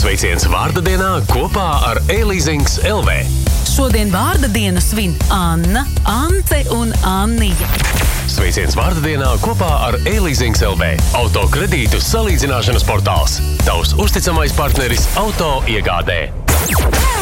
Sveiciens vārda dienā kopā ar E-Leasings LV. Šodien vārda dienu svin Anna, Ance un Annija. Sveiciens vārda dienā kopā ar E-Leasings LV. Autokredītu salīdzināšanas portāls. Tavs uzticamais partneris auto iegādē.